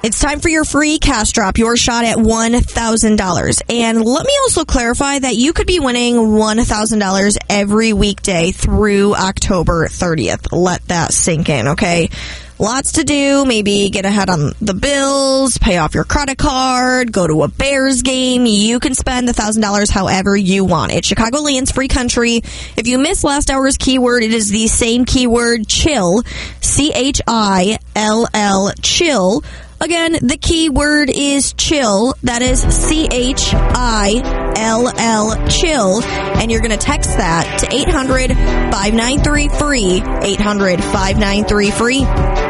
It's time for your free cash drop, your shot at $1,000. And let me also clarify that you could be winning $1,000 every weekday through October 30th. Let that sink in, okay? Lots to do. Maybe get ahead on the bills, pay off your credit card, go to a Bears game. You can spend the $1,000 however you want. It's Chicagoland's free country. If you missed last hour's keyword, it is the same keyword, chill. CHILL, chill. Again, the keyword is chill. That is CHILL, chill. And you're going to text that to 800-593-FREE, 800-593-FREE.